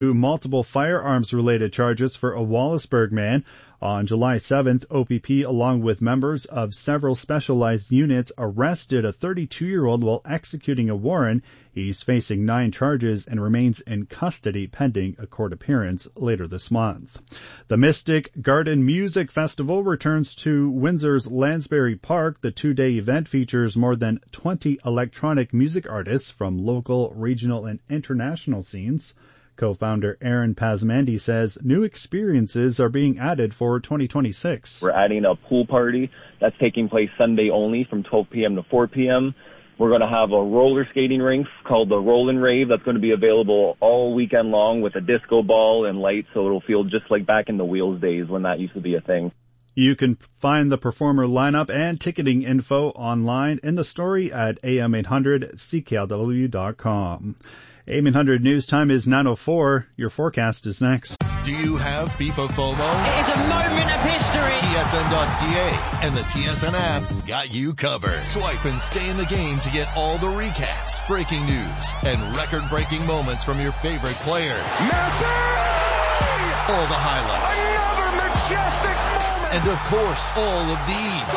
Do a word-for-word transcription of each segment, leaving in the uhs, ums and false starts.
multiple firearms-related charges for a Wallaceburg man. On July seventh, O P P, along with members of several specialized units, arrested a thirty-two-year-old while executing a warrant. He's facing nine charges and remains in custody pending a court appearance later this month. The Mystic Garden Music Festival returns to Windsor's Lansbury Park. The two-day event features more than twenty electronic music artists from local, regional, and international scenes. Co-founder Aaron Pasmandi says new experiences are being added for twenty twenty-six. We're adding a pool party that's taking place Sunday only from twelve p.m. to four p.m. We're going to have a roller skating rink called the Roll and Rave that's going to be available all weekend long with a disco ball and lights, so it'll feel just like back in the Wheels days when that used to be a thing. You can find the performer lineup and ticketing info online in the story at A M eight hundred C K L W dot com. A M eight hundred News Time is nine oh four. Your forecast is next. Do you have FIFA FOMO? It is a moment of history. T S N dot C A and the T S N app got you covered. Swipe and stay in the game to get all the recaps, breaking news, and record-breaking moments from your favorite players. Messi! All the highlights. Another majestic moment! And of course, all of these.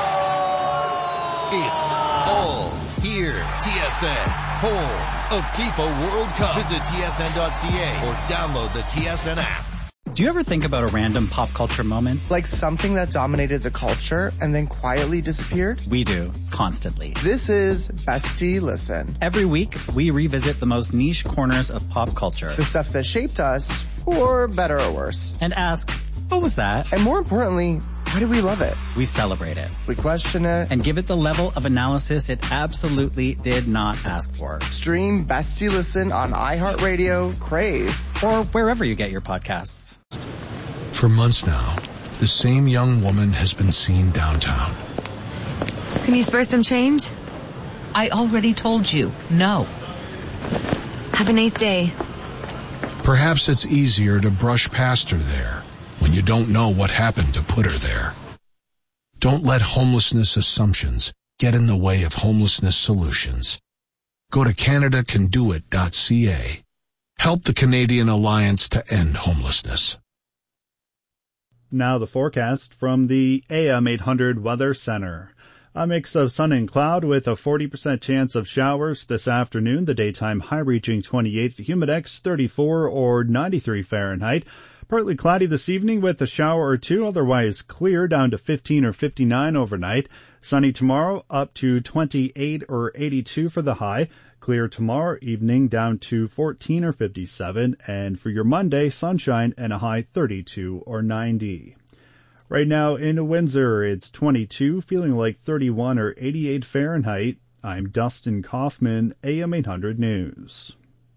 It's all here. T S N, home of FIFA World Cup. Visit T S N dot C A or download the T S N app. Do you ever think about a random pop culture moment? Like something that dominated the culture and then quietly disappeared? We do, constantly. This is Bestie Listen. Every week, we revisit the most niche corners of pop culture. The stuff that shaped us, for better or worse. And ask, what was that? And more importantly, why do we love it? We celebrate it. We question it. And give it the level of analysis it absolutely did not ask for. Stream Bestie Listen on iHeartRadio, Crave, or wherever you get your podcasts. For months now, the same young woman has been seen downtown. Can you spare some change? I already told you, no. Have a nice day. Perhaps it's easier to brush past her there when you don't know what happened to put her there. Don't let homelessness assumptions get in the way of homelessness solutions. Go to Canada Can Do It dot C A. Help the Canadian Alliance to End Homelessness. Now the forecast from the A M eight hundred Weather Center. A mix of sun and cloud with a forty percent chance of showers this afternoon. The daytime high reaching twenty-eight, humidex thirty-four or ninety-three Fahrenheit. Partly cloudy this evening with a shower or two, otherwise clear down to fifteen or fifty-nine overnight. Sunny tomorrow up to twenty-eight or eighty-two for the high. Clear tomorrow evening down to fourteen or fifty-seven. And for your Monday, sunshine and a high thirty-two or ninety. Right now in Windsor, it's twenty-two, feeling like thirty-one or eighty-eight Fahrenheit. I'm Dustin Kaufman, A M eight hundred News.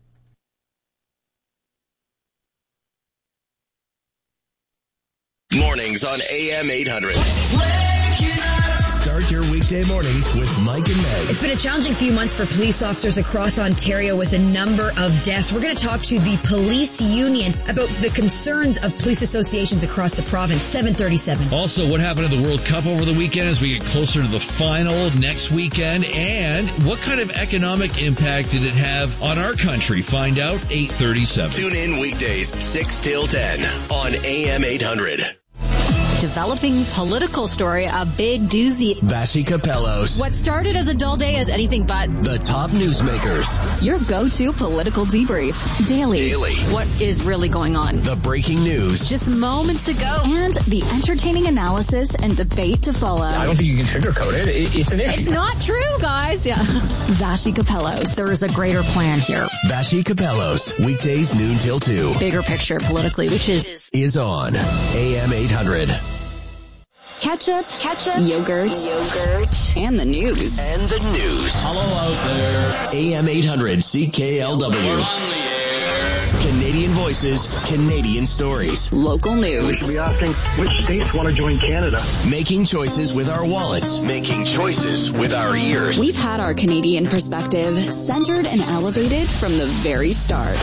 Mornings on A M eight hundred. Start your weekday mornings with Mike and Meg. It's been a challenging few months for police officers across Ontario with a number of deaths. We're going to talk to the police union about the concerns of police associations across the province. seven thirty-seven. Also, what happened at the World Cup over the weekend as we get closer to the final next weekend, and what kind of economic impact did it have on our country? Find out eight thirty-seven. Tune in weekdays six till ten on A M eight hundred. Developing political story, a big doozy. Vassy Capellos. What started as a dull day is anything but. The top newsmakers. Your go-to political debrief. Daily. Daily. What is really going on? The breaking news. Just moments ago. And the entertaining analysis and debate to follow. I don't think you can sugarcoat it. It's an issue. It's not true, guys. Yeah. Vassy Capellos. There is a greater plan here. Vassy Capellos. Weekdays noon till two. Bigger picture politically, which is. Is on A M eight hundred. Ketchup, ketchup, yogurt, yogurt, and the news. And the news. Hello out there. A M eight hundred C K L W. We're on the air. Canadian voices, Canadian stories. Local news. We should be asking which states want to join Canada. Making choices with our wallets. Making choices with our ears. We've had our Canadian perspective centered and elevated from the very start.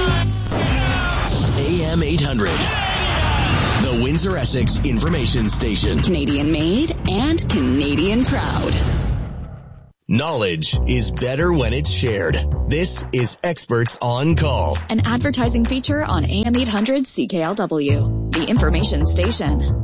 A M eight hundred. The Windsor Essex Information Station. Canadian made and Canadian proud. Knowledge is better when it's shared. This is Experts on Call, an advertising feature on A M eight hundred C K L W, the information station.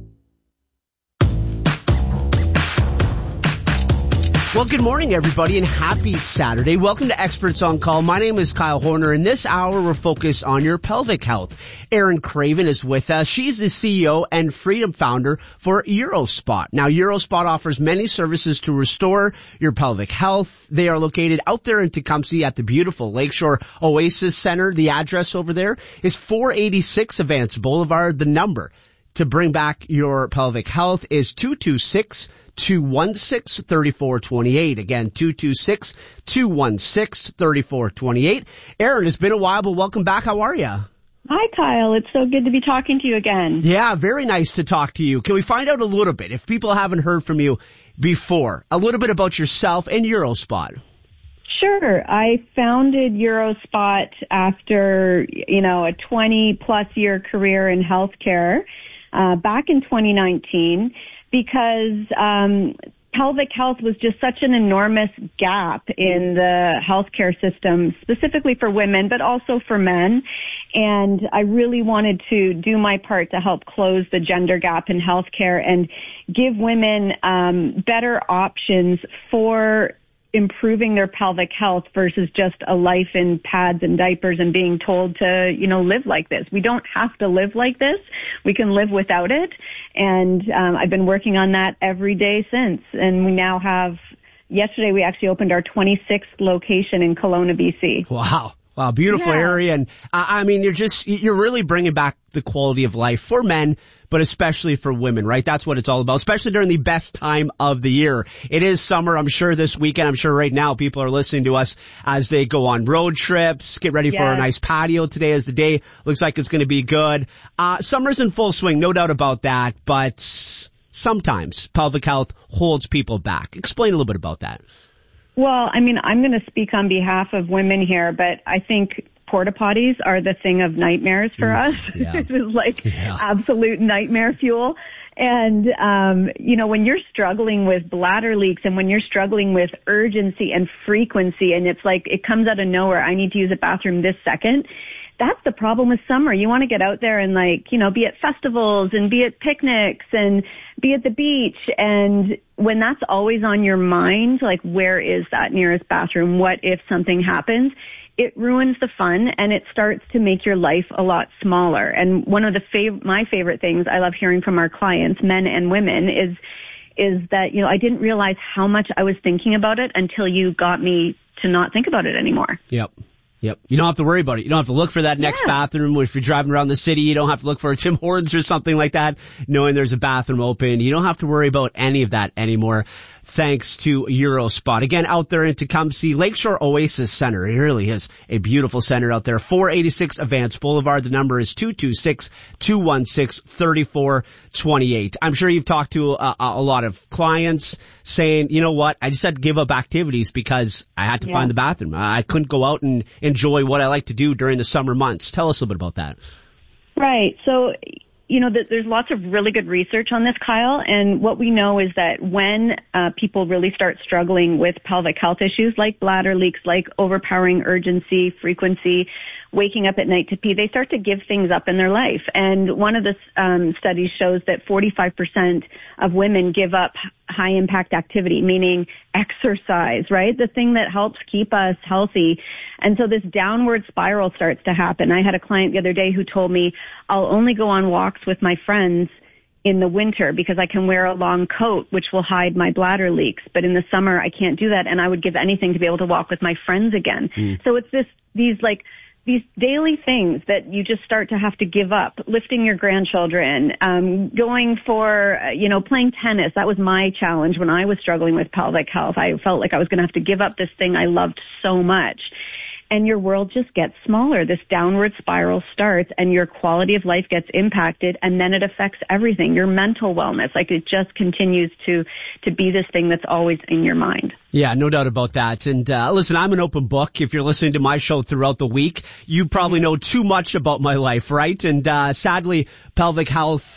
Well, good morning, everybody, and happy Saturday. Welcome to Experts on Call. My name is Kyle Horner, and this hour we're focused on your pelvic health. Erin Craven is with us. She's the C E O and Freedom Founder for Urospot. Now, Urospot offers many services to restore your pelvic health. They are located out there in Tecumseh at the beautiful Lakeshore Oasis Center. The address over there is four eighty-six Advance Boulevard. The number to bring back your pelvic health is two two six, two one six, three four two eight. Again, two two six, two one six, three four two eight. Erin, it's been a while, but welcome back. How are you? Hi, Kyle. It's so good to be talking to you again. Yeah, very nice to talk to you. Can we find out a little bit, if people haven't heard from you before, a little bit about yourself and Urospot? Sure. I founded Urospot after, you know, a twenty plus year career in healthcare, uh, back in twenty nineteen. Because um, pelvic health was just such an enormous gap in the healthcare system, specifically for women, but also for men. And I really wanted to do my part to help close the gender gap in healthcare and give women um, better options for improving their pelvic health versus just a life in pads and diapers and being told to, you know, live like this. We don't have to live like this. We can live without it. And um, I've been working on that every day since. And we now have, yesterday we actually opened our twenty-sixth location in Kelowna, B C. Wow. Wow, beautiful yeah. area. And uh, I mean, you're just, you're really bringing back the quality of life for men, but especially for women, right? That's what it's all about, especially during the best time of the year. It is summer. I'm sure this weekend, I'm sure right now people are listening to us as they go on road trips, get ready yes. for a nice patio. Today is the day. Looks like it's going to be good. Uh, summer's in full swing, no doubt about that, but sometimes pelvic health holds people back. Explain a little bit about that. Well, I mean, I'm going to speak on behalf of women here, but I think porta potties are the thing of nightmares for us. Yeah. This is like yeah. absolute nightmare fuel. And, um, you know, when you're struggling with bladder leaks and when you're struggling with urgency and frequency and it's like it comes out of nowhere, I need to use a bathroom this second. That's the problem with summer. You want to get out there and like, you know, be at festivals and be at picnics and be at the beach. And when that's always on your mind, like where is that nearest bathroom? What if something happens? It ruins the fun and it starts to make your life a lot smaller. And one of the fav- my favorite things I love hearing from our clients, men and women, is is that, you know, I didn't realize how much I was thinking about it until you got me to not think about it anymore. Yep. Yep. You don't have to worry about it. You don't have to look for that next yeah. bathroom. If you're driving around the city, you don't have to look for a Tim Hortons or something like that, knowing there's a bathroom open. You don't have to worry about any of that anymore, thanks to Urospot. Again, out there in Tecumseh, Lakeshore Oasis Center. It really is a beautiful center out there. four eighty-six Advance Boulevard. The number is two two six, two one six, three four two eight. I'm sure you've talked to a, a lot of clients saying, you know what, I just had to give up activities because I had to yeah. find the bathroom. I couldn't go out and enjoy what I like to do during the summer months. Tell us a little bit about that. Right. So, you know, there's lots of really good research on this, Kyle, and what we know is that when uh, people really start struggling with pelvic health issues like bladder leaks, like overpowering urgency, frequency, waking up at night to pee, they start to give things up in their life. And one of the um, studies shows that forty-five percent of women give up high impact activity, meaning exercise, right? The thing that helps keep us healthy. And so this downward spiral starts to happen. I had a client the other day who told me, I'll only go on walks with my friends in the winter because I can wear a long coat, which will hide my bladder leaks. But in the summer, I can't do that. And I would give anything to be able to walk with my friends again. Mm. So it's this, these like, these daily things that you just start to have to give up, lifting your grandchildren, um, going for, uh, you know, playing tennis. That was my challenge when I was struggling with pelvic health. I felt like I was going to have to give up this thing I loved so much. And your world just gets smaller. This downward spiral starts and your quality of life gets impacted, and then it affects everything, your mental wellness. Like it just continues to, to be this thing that's always in your mind. Yeah, no doubt about that. And, uh, listen, I'm an open book. If you're listening to my show throughout the week, you probably know too much about my life, right? And, uh, sadly, pelvic health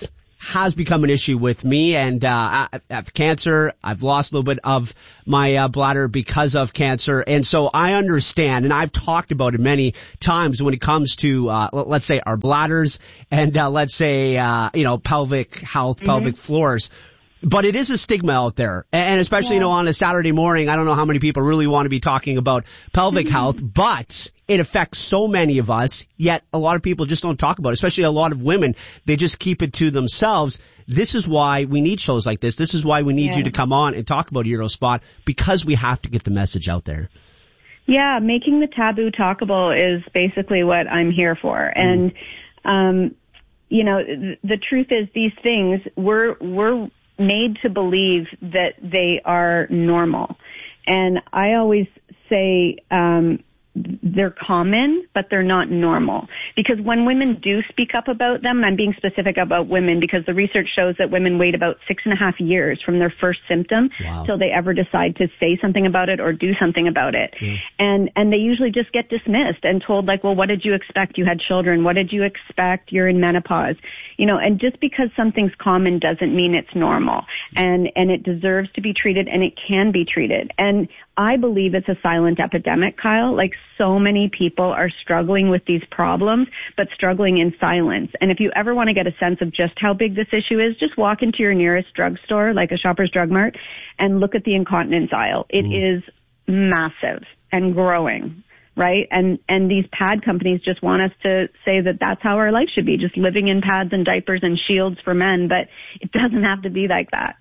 has become an issue with me, and uh, I have cancer. I've lost a little bit of my uh, bladder because of cancer, and so I understand, and I've talked about it many times when it comes to, uh, let's say, our bladders and uh, let's say, uh, you know, pelvic health, mm-hmm. pelvic floors. But it is a stigma out there, and especially, yeah. you know, on a Saturday morning, I don't know how many people really want to be talking about pelvic mm-hmm. health, but it affects so many of us, yet a lot of people just don't talk about it, especially a lot of women. They just keep it to themselves. This is why we need shows like this. This is why we need yeah. you to come on and talk about Eurospot, because we have to get the message out there. Yeah, making the taboo talkable is basically what I'm here for. And, mm. um, you know, th- the truth is these things, we're, we're, made to believe that they are normal. And I always say, um, they're common, but they're not normal. Because when women do speak up about them, and I'm being specific about women because the research shows that women wait about six and a half years from their first symptom wow. till they ever decide to say something about it or do something about it. Yeah. And, and they usually just get dismissed and told like, well, what did you expect? You had children. What did you expect? You're in menopause. You know, and just because something's common doesn't mean it's normal. And, and it deserves to be treated, and it can be treated. And I believe it's a silent epidemic, Kyle. Like, so many people are struggling with these problems, but struggling in silence. And if you ever want to get a sense of just how big this issue is, just walk into your nearest drugstore, like a Shoppers Drug Mart, and look at the incontinence aisle. It mm. is massive and growing. Right? And, and these pad companies just want us to say that that's how our life should be, just living in pads and diapers and shields for men, but it doesn't have to be like that.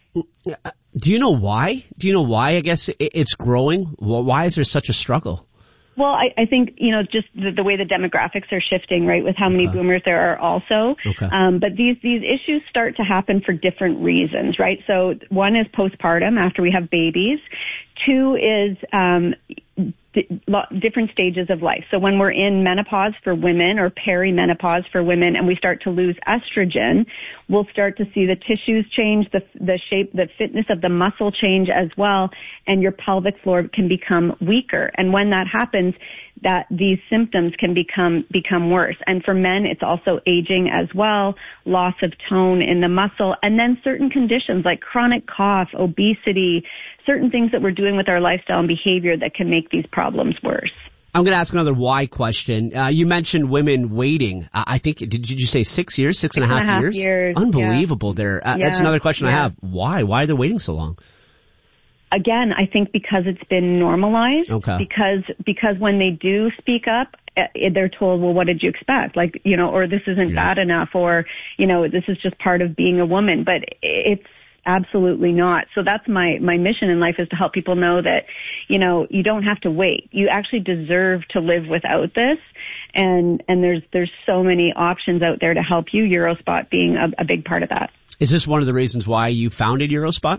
Do you know why? Do you know why, I guess, it's growing? Why is there such a struggle? Well, I, I think, you know, just the, the way the demographics are shifting, right, with how many okay. boomers there are also. Okay. Um, but these, these issues start to happen for different reasons, right? So one is postpartum, after we have babies. Two is, um, different stages of life. So when we're in menopause for women or perimenopause for women and we start to lose estrogen, we'll start to see the tissues change, the the shape, the fitness of the muscle change as well, and your pelvic floor can become weaker. And when that happens, that these symptoms can become become worse. And for men, it's also aging as well, loss of tone in the muscle, and then certain conditions like chronic cough, obesity, certain things that we're doing with our lifestyle and behavior that can make these problems worse. I'm going to ask another why question. Uh, you mentioned women waiting. Uh, I think, did you say six years, six, six and a half, and a half years? years? Unbelievable yeah. there. Uh, yeah. That's another question yeah. I have. Why? Why are they waiting so long? Again, I think because it's been normalized. Okay. Because, because when they do speak up, they're told, well, what did you expect? Like, you know, or this isn't yeah. bad enough, or, you know, this is just part of being a woman. But it's absolutely not. So that's my, my mission in life, is to help people know that, you know, you don't have to wait. You actually deserve to live without this. And, and there's, there's so many options out there to help you, Eurospot being a, a big part of that. Is this one of the reasons why you founded Eurospot?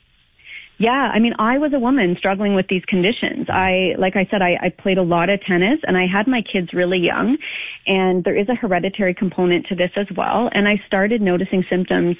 Yeah, I mean, I was a woman struggling with these conditions. I, like I said, I, I played a lot of tennis, and I had my kids really young, and there is a hereditary component to this as well. And I started noticing symptoms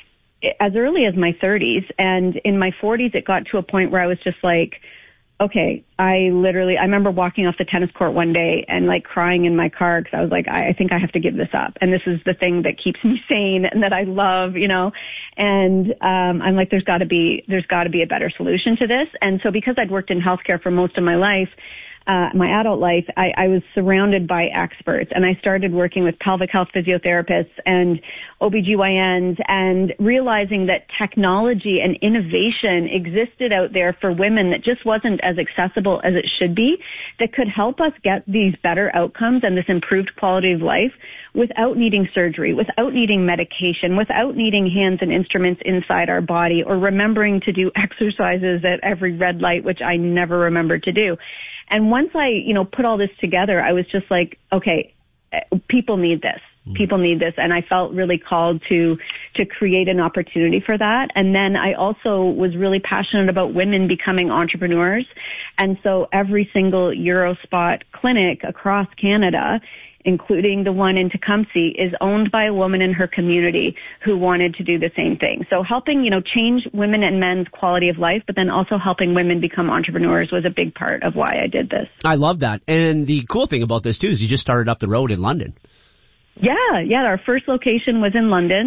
as early as my thirties, and in my forties, it got to a point where I was just like, okay, I literally, I remember walking off the tennis court one day and like crying in my car because I was like, I, I think I have to give this up. And this is the thing that keeps me sane and that I love, you know, and, um, I'm like, there's gotta be, there's gotta be a better solution to this. And so because I'd worked in healthcare for most of my life, Uh, my adult life, I, I was surrounded by experts, and I started working with pelvic health physiotherapists and O B G Y Ns, and realizing that technology and innovation existed out there for women that just wasn't as accessible as it should be, that could help us get these better outcomes and this improved quality of life without needing surgery, without needing medication, without needing hands and instruments inside our body, or remembering to do exercises at every red light, which I never remembered to do. And once I, you know, put all this together, I was just like, okay, people need this. People need this. And I felt really called to, to create an opportunity for that. And then I also was really passionate about women becoming entrepreneurs. And so every single Eurospot clinic across Canada, including the one in Tecumseh, is owned by a woman in her community who wanted to do the same thing. So helping, you know, change women and men's quality of life, but then also helping women become entrepreneurs was a big part of why I did this. I love that. And the cool thing about this too is you just started up the road in London. Yeah, yeah. Our first location was in London.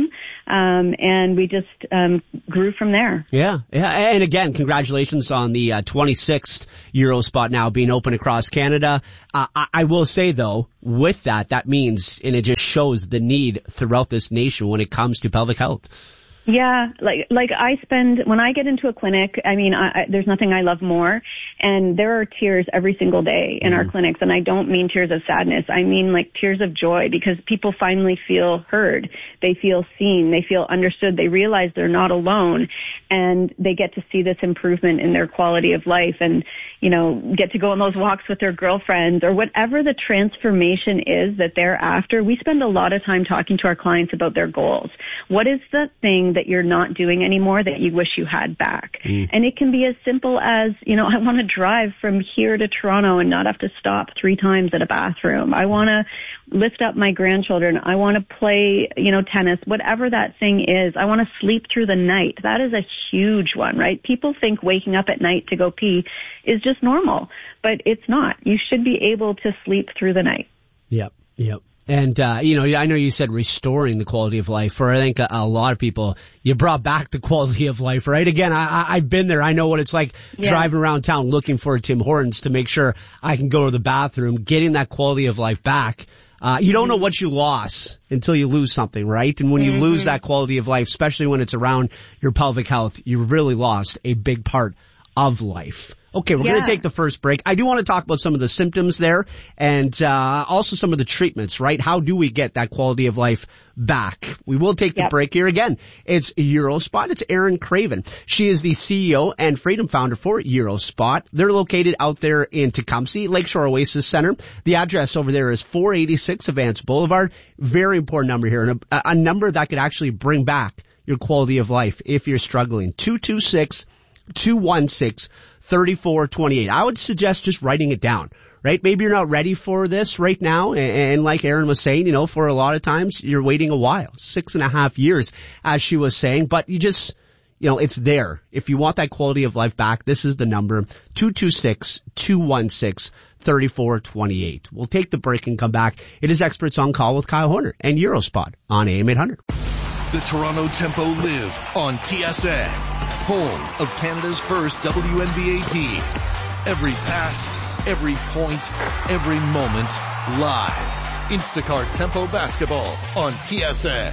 Um, and we just um, grew from there. Yeah, yeah. And again, congratulations on the uh, twenty-sixth Eurospot now being open across Canada. Uh, I, I will say, though, with that, that means, and it just shows the need throughout this nation when it comes to pelvic health. Yeah, like like I spend, when I get into a clinic, I mean, I, I, there's nothing I love more, and there are tears every single day in mm. our clinics, and I don't mean tears of sadness. I mean like tears of joy, because people finally feel heard. They feel seen. They feel understood. They realize they're not alone, and they get to see this improvement in their quality of life, and, you know, get to go on those walks with their girlfriends, or whatever the transformation is that they're after. We spend a lot of time talking to our clients about their goals. What is the thing that you're not doing anymore that you wish you had back? Mm. And it can be as simple as, you know, I want to drive from here to Toronto and not have to stop three times at a bathroom. I want to lift up my grandchildren. I want to play, you know, tennis, whatever that thing is. I want to sleep through the night. That is a huge one, right? People think waking up at night to go pee is just normal, but it's not. You should be able to sleep through the night. Yep, yep. And, uh, you know, I know you said restoring the quality of life. For, I think, a, a lot of people, you brought back the quality of life, right? Again, I, I, I've been there. I know what it's like yeah. driving around town looking for a Tim Hortons to make sure I can go to the bathroom, getting that quality of life back. Uh, you don't know what you lost until you lose something, right? And when you mm-hmm. lose that quality of life, especially when it's around your pelvic health, you really lost a big part of life. Okay, we're yeah. going to take the first break. I do want to talk about some of the symptoms there, and uh also some of the treatments, right? How do we get that quality of life back? We will take the yep. break here again. It's Eurospot. It's Erin Craven. She is the C E O and Freedom Founder for Eurospot. They're located out there in Tecumseh, Lakeshore Oasis Center. The address over there is four eighty-six Avance Boulevard. Very important number here, and a, a number that could actually bring back your quality of life if you're struggling. two two six, two one six, three four two eight. I would suggest just writing it down, right? Maybe you're not ready for this right now. And like Erin was saying, you know, for a lot of times you're waiting a while, six and a half years, as she was saying, but you just, you know, it's there. If you want that quality of life back, this is the number, two two six, two one six, three four two eight. We'll take the break and come back. It is Experts on Call with Kyle Horner and Eurospot on A M eight hundred. The Toronto Tempo live on T S N, home of Canada's first W N B A team. Every pass, every point, every moment, live. Instacart Tempo Basketball on T S N.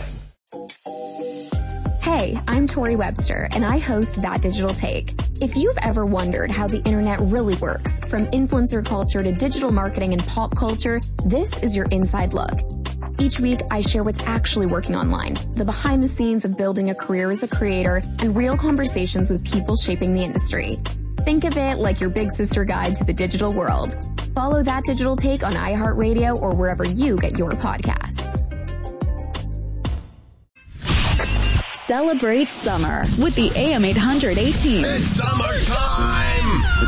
Hey, I'm Tori Webster, and I host That Digital Take. If you've ever wondered how the internet really works, from influencer culture to digital marketing and pop culture, this is your inside look. Each week, I share what's actually working online, the behind the scenes of building a career as a creator, and real conversations with people shaping the industry. Think of it like your big sister guide to the digital world. Follow That Digital Take on iHeartRadio or wherever you get your podcasts. Celebrate summer with the A M eight hundred A team. It's summertime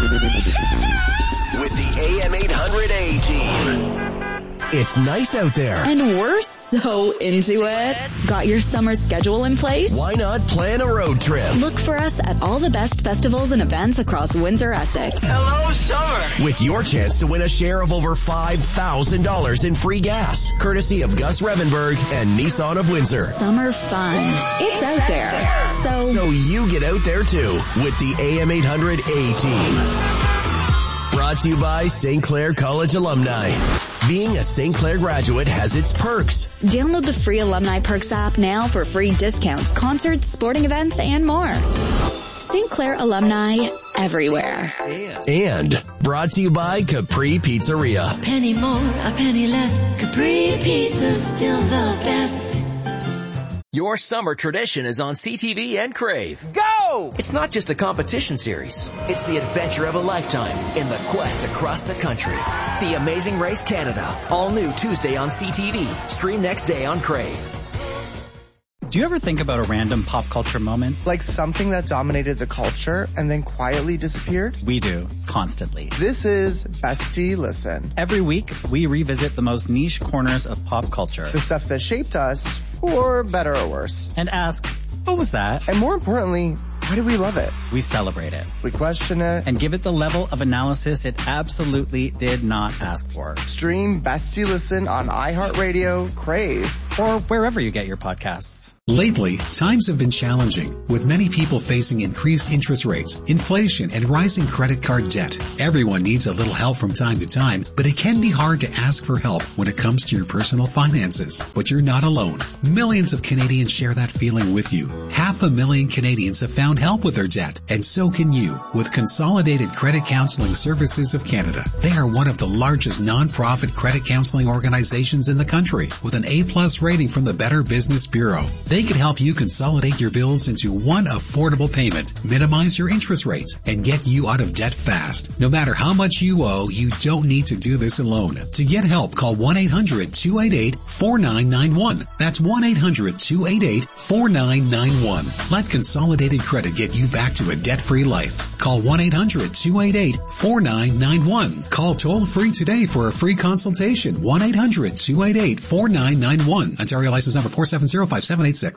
with the A M eight hundred A team. It's nice out there. And we're so into it. Got your summer schedule in place? Why not plan a road trip? Look for us at all the best festivals and events across Windsor, Essex. Hello, summer. With your chance to win a share of over five thousand dollars in free gas, courtesy of Gus Revenberg and Nissan of Windsor. Summer fun. It's out there. So, so you get out there too with the A M eight hundred A team. Brought to you by Saint Clair College alumni. Being a Saint Clair graduate has its perks. Download the free Alumni Perks app now for free discounts, concerts, sporting events, and more. Saint Clair alumni everywhere. And brought to you by Capri Pizzeria. Penny more, a penny less. Capri Pizza's still the best. Your summer tradition is on C T V and Crave. Go! It's not just a competition series. It's the adventure of a lifetime in the quest across the country. The Amazing Race Canada. All new Tuesday on C T V. Stream next day on Crave. Do you ever think about a random pop culture moment? Like something that dominated the culture and then quietly disappeared? We do, constantly. This is Bestie Listen. Every week, we revisit the most niche corners of pop culture. The stuff that shaped us, for better or worse. And ask, what was that? And more importantly, why do we love it? We celebrate it. We question it. And give it the level of analysis it absolutely did not ask for. Stream Bestie Listen on iHeartRadio, Crave, or wherever you get your podcasts. Lately, times have been challenging, with many people facing increased interest rates, inflation, and rising credit card debt. Everyone needs a little help from time to time, but it can be hard to ask for help when it comes to your personal finances. But you're not alone. Millions of Canadians share that feeling with you. Half a million Canadians have found help with their debt, and so can you with Consolidated Credit Counseling Services of Canada. They are one of the largest non-profit credit counseling organizations in the country, with an A-plus rating from the Better Business Bureau. They can help you consolidate your bills into one affordable payment, minimize your interest rates, and get you out of debt fast. No matter how much you owe, you don't need to do this alone. To get help, call one eight hundred two eight eight four nine nine one. That's one eight hundred two eight eight four nine nine one. Let Consolidated Credit get you back to a debt-free life. Call one eight hundred two eight eight four nine nine one. Call toll-free today for a free consultation. one eight hundred two eight eight four nine nine one. Ontario license number four seven zero five seven eight six.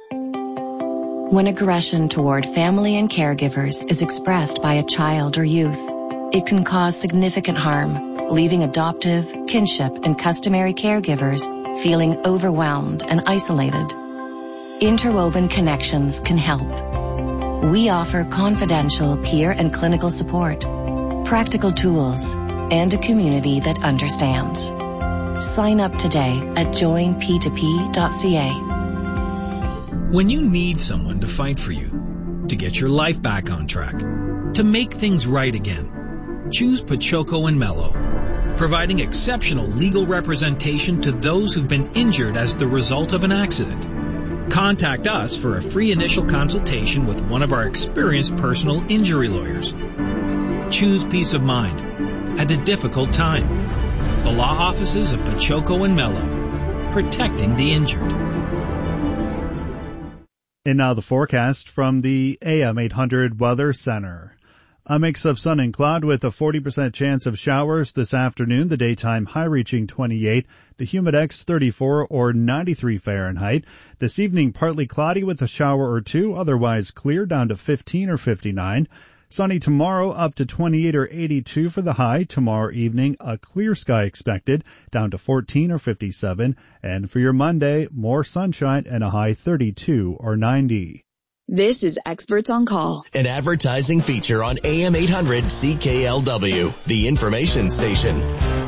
When aggression toward family and caregivers is expressed by a child or youth, it can cause significant harm, leaving adoptive, kinship, and customary caregivers feeling overwhelmed and isolated. Interwoven Connections can help. We offer confidential peer and clinical support, practical tools, and a community that understands. Sign up today at join p two p dot c a. When you need someone to fight for you, to get your life back on track, to make things right again, choose Pachoco and Mello, providing exceptional legal representation to those who've been injured as the result of an accident. Contact us for a free initial consultation with one of our experienced personal injury lawyers. Choose peace of mind at a difficult time. The law offices of Pachoco and Mello, protecting the injured. And now the forecast from the A M eight hundred Weather Center. A mix of sun and cloud with a forty percent chance of showers this afternoon, the daytime high reaching twenty-eight, the humidex thirty-four or ninety-three Fahrenheit. This evening partly cloudy with a shower or two, otherwise clear down to fifteen or fifty-nine. Sunny tomorrow up to twenty-eight or eighty-two for the high. Tomorrow evening, a clear sky expected, down to fourteen or fifty-seven. And for your Monday, more sunshine and a high thirty-two or ninety. This is Experts on Call, an advertising feature on A M eight hundred C K L W, the information station.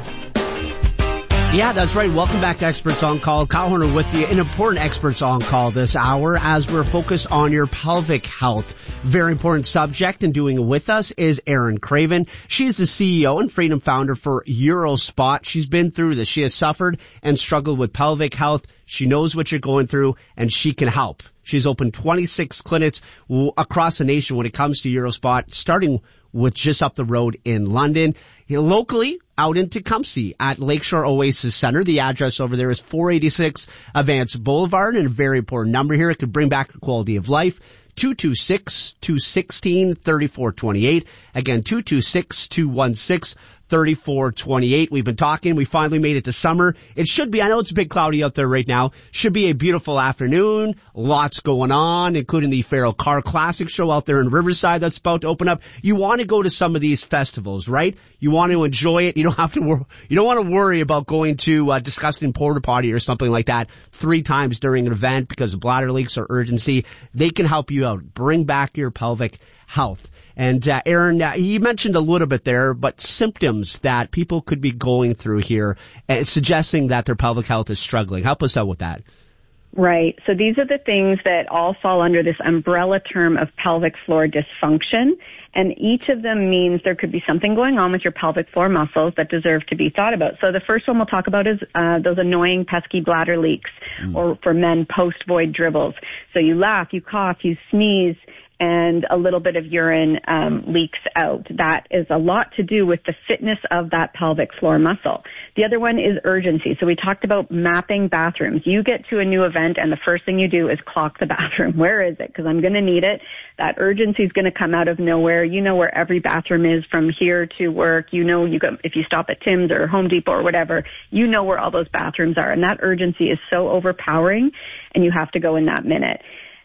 Yeah, that's right. Welcome back to Experts on Call. Kyle Horner with you. An important Experts on Call this hour as we're focused on your pelvic health. Very important subject, and doing it with us is Erin Craven. She is the C E O and Freedom Founder for Eurospot. She's been through this. She has suffered and struggled with pelvic health. She knows what you're going through, and she can help. She's opened twenty-six clinics across the nation when it comes to Eurospot, starting with just up the road in London. Here locally, out in Tecumseh at Lakeshore Oasis Center. The address over there is four eighty-six Advance Boulevard, and a very important number here. It could bring back your quality of life. two two six, two one six, three four two eight. Again, two two six, two one six, three four two eight. We've been talking. We finally made it to summer. It should be, I know it's a bit cloudy out there right now. Should be a beautiful afternoon. Lots going on, including the Feral Car Classic show out there in Riverside that's about to open up. You want to go to some of these festivals, right? You want to enjoy it. You don't have to wor- you don't want to worry about going to a disgusting porta potty or something like that three times during an event because of bladder leaks or urgency. They can help you out. Bring back your pelvic health. And, uh, Erin, uh, you mentioned a little bit there, but symptoms that people could be going through here, uh, suggesting that their pelvic health is struggling. Help us out with that. Right. So these are the things that all fall under this umbrella term of pelvic floor dysfunction. And each of them means there could be something going on with your pelvic floor muscles that deserve to be thought about. So the first one we'll talk about is uh, those annoying pesky bladder leaks, mm. or for men, post-void dribbles. So you laugh, you cough, you sneeze, and a little bit of urine um, leaks out. That is a lot to do with the fitness of that pelvic floor muscle. The other one is urgency. So we talked about mapping bathrooms. You get to a new event and the first thing you do is clock the bathroom. Where is it? Because I'm going to need it. That urgency is going to come out of nowhere. You know where every bathroom is from here to work. You know, you go, if you stop at Tim's or Home Depot or whatever, you know where all those bathrooms are. And that urgency is so overpowering, and you have to go in that minute.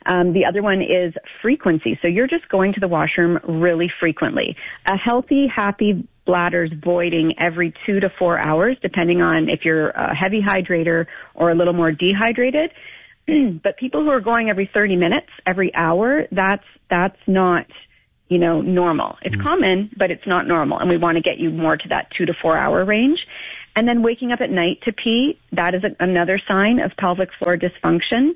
Um, the other one is frequency. So you're just going to the washroom really frequently. A healthy, happy bladder's voiding every two to four hours, depending on if you're a heavy hydrator or a little more dehydrated. But people who are going every thirty minutes, every hour, that's, that's not, you know, normal. It's mm. common, but it's not normal. And we want to get you more to that two to four hour range. And then waking up at night to pee, that is a, another sign of pelvic floor dysfunction.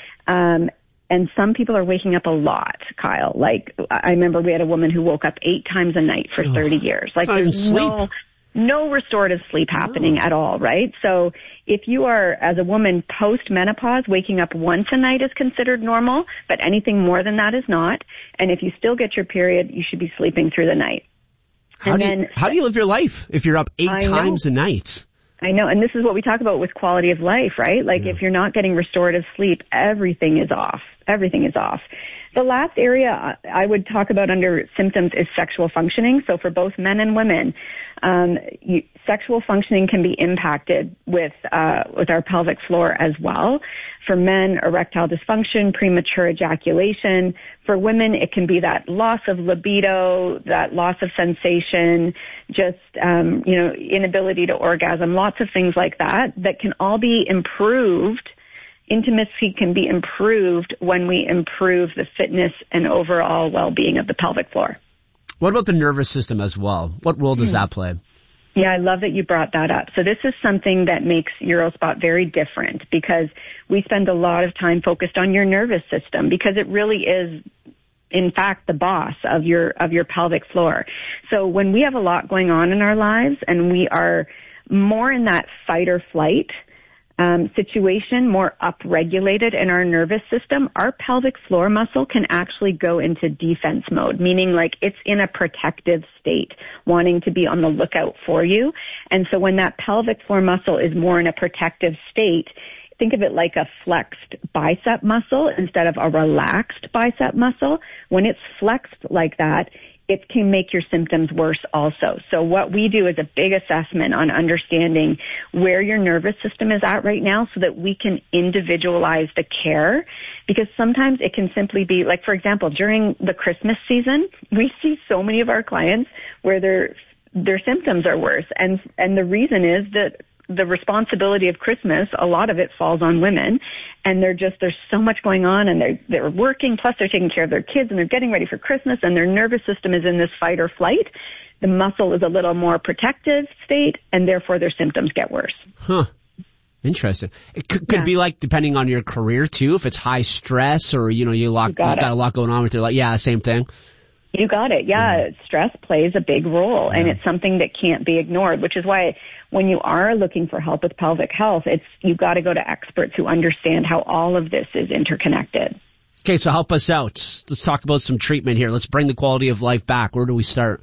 Um, and some people are waking up a lot, Kyle. Like, I remember we had a woman who woke up eight times a night for thirty years. Like, there's no, no restorative sleep happening at all, right? So if you are, as a woman post-menopause, waking up once a night is considered normal, but anything more than that is not. And if you still get your period, you should be sleeping through the night. How, and do, you, then, how do you live your life if you're up eight I times know. a night? I know, and this is what we talk about with quality of life, right? Like, yeah. if you're not getting restorative sleep, everything is off. Everything is off. The last area I would talk about under symptoms is sexual functioning. So for both men and women, um, you, sexual functioning can be impacted with uh, with our pelvic floor as well. For men, erectile dysfunction, premature ejaculation. For women, it can be that loss of libido, that loss of sensation, just um, you know, inability to orgasm, lots of things like that that can all be improved. Intimacy can be improved when we improve the fitness and overall well-being of the pelvic floor. What about the nervous system as well? What role does mm-hmm. that play? Yeah, I love that you brought that up. So this is something that makes Eurospot very different because we spend a lot of time focused on your nervous system because it really is, in fact, the boss of your of your pelvic floor. So when we have a lot going on in our lives and we are more in that fight or flight Um, situation, more upregulated in our nervous system, our pelvic floor muscle can actually go into defense mode, meaning like it's in a protective state, wanting to be on the lookout for you. And so when that pelvic floor muscle is more in a protective state, think of it like a flexed bicep muscle instead of a relaxed bicep muscle. When it's flexed like that, it can make your symptoms worse also. So what we do is a big assessment on understanding where your nervous system is at right now so that we can individualize the care. Because sometimes it can simply be, like, for example, during the Christmas season, we see so many of our clients where their their symptoms are worse. And and the reason is that the responsibility of Christmas, a lot of it falls on women, and they're just, there's so much going on, and they're, they're working, plus they're taking care of their kids, and they're getting ready for Christmas, and their nervous system is in this fight or flight. The muscle is a little more protective state, and therefore their symptoms get worse. Huh. Interesting. It could, could yeah. be like, depending on your career too, if it's high stress or, you know, you, lock, you got, you got a lot going on with your life. Yeah, same thing. You got it. Yeah, mm. stress plays a big role, yeah. and it's something that can't be ignored, which is why when you are looking for help with pelvic health, it's you've got to go to experts who understand how all of this is interconnected. Okay, so help us out. Let's talk about some treatment here. Let's bring the quality of life back. Where do we start?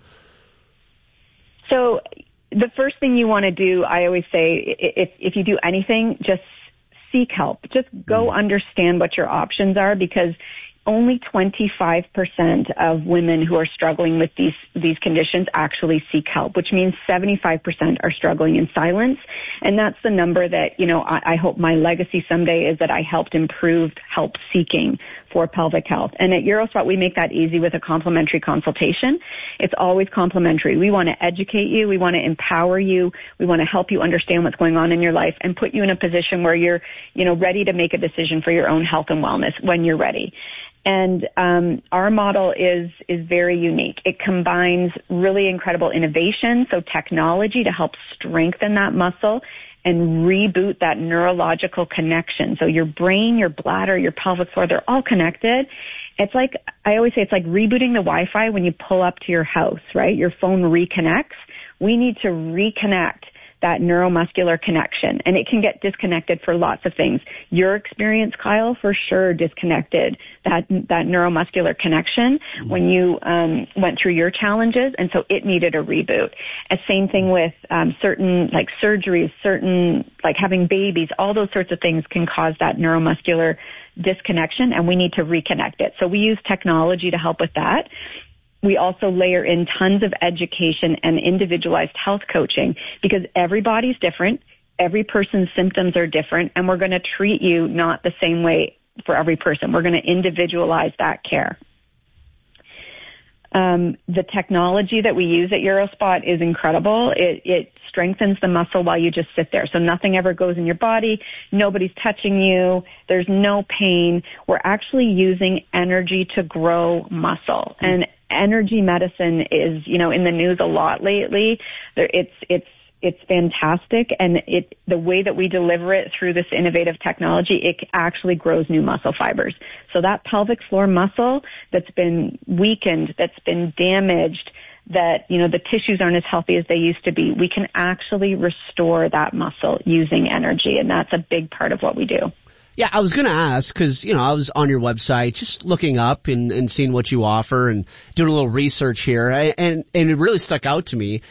So the first thing you want to do, I always say, if if you do anything, just seek help. Just go mm. understand what your options are, because only twenty-five percent of women who are struggling with these these conditions actually seek help, which means seventy-five percent are struggling in silence. And that's the number that, you know, I, I hope my legacy someday is that I helped improve help seeking for pelvic health. And at Eurospot, we make that easy with a complimentary consultation. It's always complimentary. We want to educate you. We want to empower you. We want to help you understand what's going on in your life and put you in a position where you're, you know, ready to make a decision for your own health and wellness when you're ready. And um, our model is is very unique. It combines really incredible innovation, so technology to help strengthen that muscle and reboot that neurological connection. So your brain, your bladder, your pelvic floor, they're all connected. It's like, I always say, it's like rebooting the Wi-Fi when you pull up to your house, right? Your phone reconnects. We need to reconnect that neuromuscular connection, and it can get disconnected for lots of things. Your experience, Kyle, for sure disconnected that that neuromuscular connection mm-hmm. when you um, went through your challenges, and so it needed a reboot. And same thing with um, certain like surgeries, certain like having babies, all those sorts of things can cause that neuromuscular disconnection, and we need to reconnect it. So we use technology to help with that. We also layer in tons of education and individualized health coaching, because everybody's different. Every person's symptoms are different, and we're going to treat you not the same way for every person. We're going to individualize that care. Um, the technology that we use at Eurospot is incredible. It, it strengthens the muscle while you just sit there. So nothing ever goes in your body. Nobody's touching you. There's no pain. We're actually using energy to grow muscle. Mm-hmm. And energy medicine is, you know, in the news a lot lately. There, it's, it's, It's fantastic, and it the way that we deliver it through this innovative technology, it actually grows new muscle fibers. So that pelvic floor muscle that's been weakened, that's been damaged, that, you know, the tissues aren't as healthy as they used to be, we can actually restore that muscle using energy, and that's a big part of what we do. Yeah, I was going to ask because, you know, I was on your website just looking up and, and seeing what you offer and doing a little research here. And, and it really stuck out to me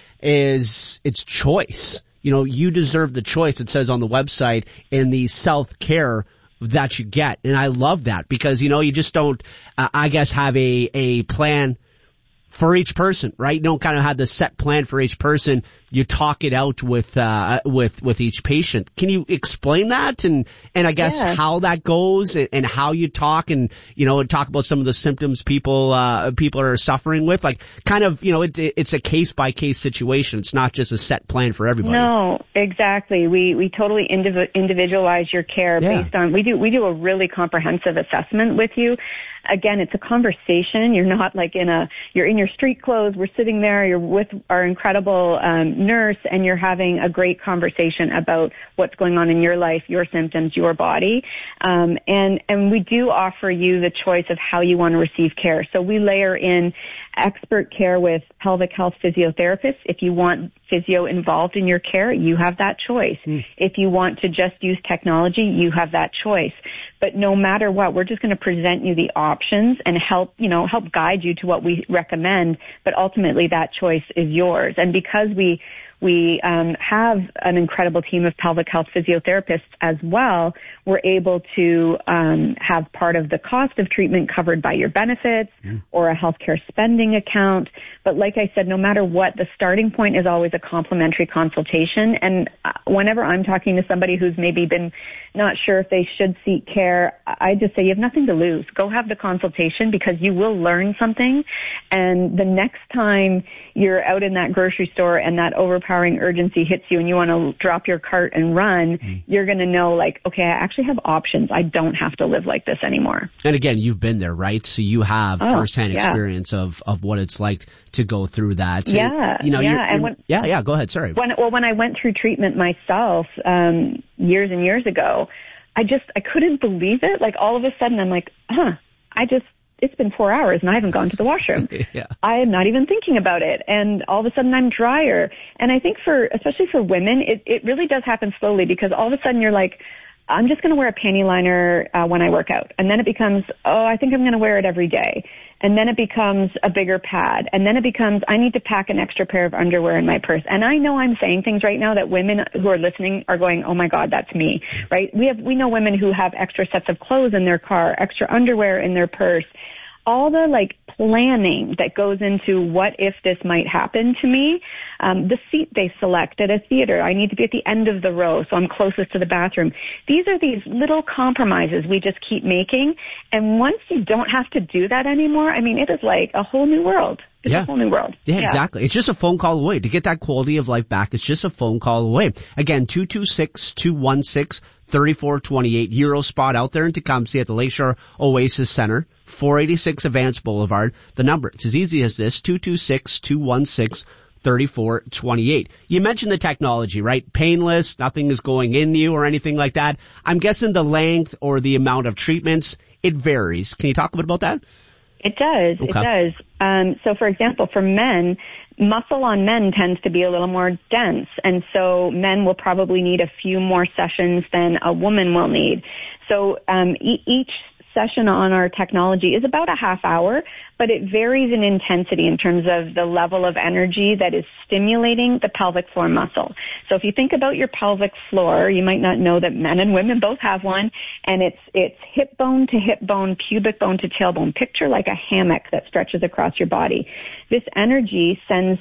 is it's choice. You know, you deserve the choice, it says on the website, and the self-care that you get. And I love that because, you know, you just don't, uh, I guess, have a, a plan for each person, right? You don't kind of have the set plan for each person. You talk it out with, uh, with, with each patient. Can you explain that and, and I guess yeah. how that goes and, and how you talk and, you know, talk about some of the symptoms people, uh, people are suffering with? Like kind of, you know, it, it's a case by case situation. It's not just a set plan for everybody. No, exactly. We, we totally indiv- individualize your care yeah. based on, we do, we do a really comprehensive assessment with you. Again, it's a conversation. You're not like in a, you're in your street clothes. We're sitting there. You're with our incredible um, nurse, and you're having a great conversation about what's going on in your life, your symptoms, your body. Um, and, and we do offer you the choice of how you want to receive care. So we layer in expert care with pelvic health physiotherapists. If you want physio involved in your care, you have that choice. Mm. If you want to just use technology, you have that choice. But no matter what, we're just going to present you the options and help, you know, help guide you to what we recommend. But ultimately, that choice is yours. And because we we um, have an incredible team of pelvic health physiotherapists as well, we're able to um, have part of the cost of treatment covered by your benefits mm. or a healthcare spending account. But like I said, no matter what, the starting point is always a complimentary consultation. And whenever I'm talking to somebody who's maybe been not sure if they should seek care, I just say you have nothing to lose. Go have the consultation because you will learn something. And the next time you're out in that grocery store and that overpowering urgency hits you and you want to drop your cart and run, mm. you're going to know like, okay, I actually have options. I don't have to live like this anymore. And again, you've been there, right? So you have oh, firsthand yeah. experience of, of what it's like to go through that. Yeah. And, you know, yeah. You're, and you're, when, yeah, yeah, go ahead. Sorry. When, well, when I went through treatment myself, um, years and years ago, I just, I couldn't believe it. Like all of a sudden I'm like, huh, I just, it's been four hours and I haven't gone to the washroom. yeah. I am not even thinking about it. And all of a sudden I'm drier. And I think for, especially for women, it, it really does happen slowly because all of a sudden you're like, I'm just going to wear a panty liner uh, when I work out. And then it becomes, oh, I think I'm going to wear it every day. And then it becomes a bigger pad. And then it becomes, I need to pack an extra pair of underwear in my purse. And I know I'm saying things right now that women who are listening are going, oh my God, that's me, right? We have, we know women who have extra sets of clothes in their car, extra underwear in their purse. All the like planning that goes into what if this might happen to me, um, the seat they select at a theater. I need to be at the end of the row, so I'm closest to the bathroom. These are these little compromises we just keep making. And once you don't have to do that anymore, I mean, it is like a whole new world. It's yeah. a whole new world. Yeah, yeah, exactly. It's just a phone call away. To get that quality of life back, it's just a phone call away. Again, two two six, two one six, three four two eight. Eurospot out there in Tecumseh at the Lakeshore Oasis Center, four eighty-six Advance Boulevard. The number, it's as easy as this, two two six, two one six, three four two eight. You mentioned the technology, right? Painless, nothing is going in you or anything like that. I'm guessing the length or the amount of treatments, it varies. Can you talk a bit about that? It does. Okay. It does. Um, so, for example, for men, muscle on men tends to be a little more dense, and so men will probably need a few more sessions than a woman will need. So um, e- each session on our technology is about a half hour, but it varies in intensity in terms of the level of energy that is stimulating the pelvic floor muscle. So if you think about your pelvic floor, you might not know that men and women both have one, and it's it's hip bone to hip bone, pubic bone to tailbone. Picture like a hammock that stretches across your body. This energy sends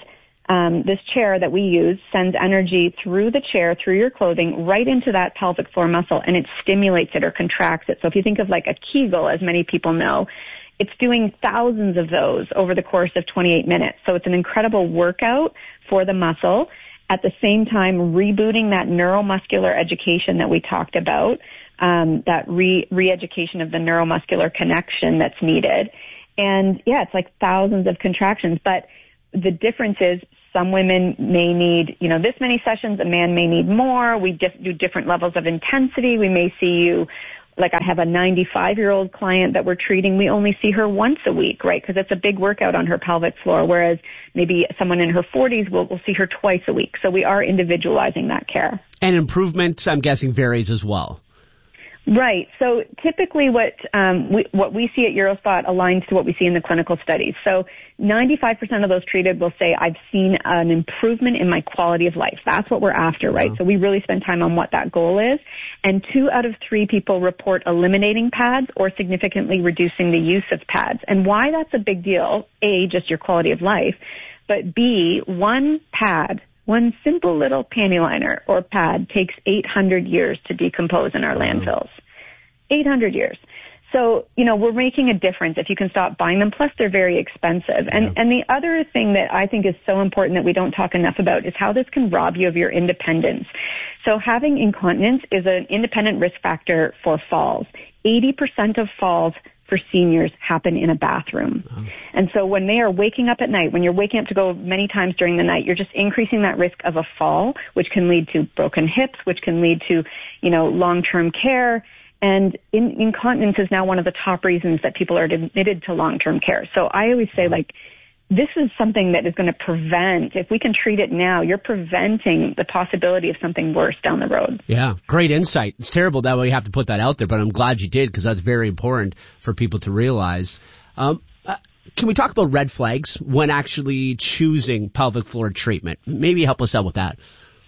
um, this chair that we use sends energy through the chair, through your clothing, right into that pelvic floor muscle, and it stimulates it or contracts it. So if you think of like a Kegel, as many people know, it's doing thousands of those over the course of twenty-eight minutes. So it's an incredible workout for the muscle. At the same time, rebooting that neuromuscular education that we talked about, um, that re, re-education of the neuromuscular connection that's needed. And yeah, it's like thousands of contractions, but the difference is some women may need, you know, this many sessions, a man may need more. We dif- do different levels of intensity. We may see you, like I have a ninety-five-year-old client that we're treating. We only see her once a week, right? Because it's a big workout on her pelvic floor, whereas maybe someone in her forties will we'll see her twice a week. So we are individualizing that care. And improvement, I'm guessing, varies as well. Right. So typically what um, we, what we see at Eurospot aligns to what we see in the clinical studies. So ninety-five percent of those treated will say, I've seen an improvement in my quality of life. That's what we're after, right? Wow. So we really spend time on what that goal is. And two out of three people report eliminating pads or significantly reducing the use of pads. And why that's a big deal, A, just your quality of life, but B, one pad, one simple little panty liner or pad takes eight hundred years to decompose in our landfills. eight hundred years. So, you know, we're making a difference if you can stop buying them. Plus, they're very expensive. And, yeah. and the other thing that I think is so important that we don't talk enough about is how this can rob you of your independence. So having incontinence is an independent risk factor for falls. eighty percent of falls for seniors happen in a bathroom. Oh. And so when they are waking up at night, when you're waking up to go many times during the night, you're just increasing that risk of a fall, which can lead to broken hips, which can lead to, you know, long-term care. And in, incontinence is now one of the top reasons that people are admitted to long-term care. So I always say, like, this is something that is going to prevent, if we can treat it now, you're preventing the possibility of something worse down the road. Yeah, great insight. It's terrible that we have to put that out there, but I'm glad you did because that's very important for people to realize. Um, uh, can we talk about red flags when actually choosing pelvic floor treatment? Maybe help us out with that.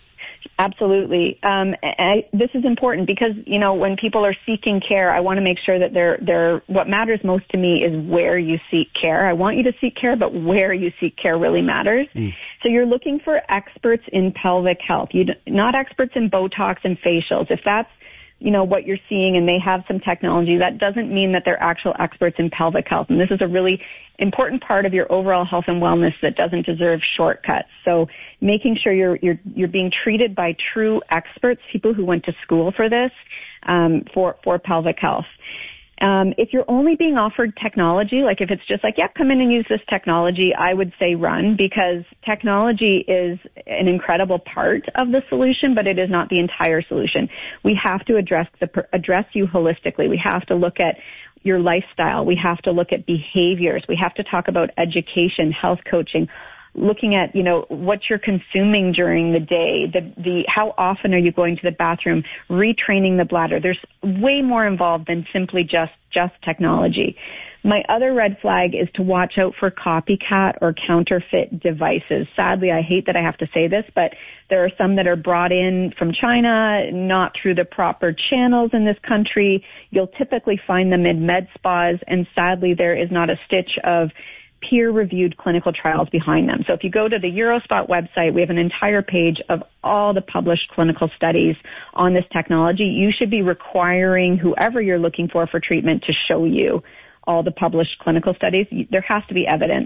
Absolutely. Um, I, this is important because, you know, when people are seeking care, I want to make sure that they're, they're, what matters most to me is where you seek care. I want you to seek care, but where you seek care really matters. Mm. So you're looking for experts in pelvic health, you not experts in Botox and facials. If that's, you know, what you're seeing and they have some technology, that doesn't mean that they're actual experts in pelvic health. And this is a really important part of your overall health and wellness that doesn't deserve shortcuts. So making sure you're, you're, you're being treated by true experts, people who went to school for this, um, for, for pelvic health. Um, if you're only being offered technology, like if it's just like, yeah, come in and use this technology, I would say run, because technology is an incredible part of the solution, but it is not the entire solution. We have to address the, address you holistically. We have to look at your lifestyle. We have to look at behaviors. We have to talk about education, health coaching, looking at, you know, what you're consuming during the day, the, the, how often are you going to the bathroom, retraining the bladder. There's way more involved than simply just, just technology. My other red flag is to watch out for copycat or counterfeit devices. Sadly, I hate that I have to say this, but there are some that are brought in from China, not through the proper channels in this country. You'll typically find them in med spas, and sadly, there is not a stitch of peer-reviewed clinical trials behind them. So if you go to the Eurospot website, we have an entire page of all the published clinical studies on this technology. You should be requiring whoever you're looking for for treatment to show you all the published clinical studies. There has to be evidence.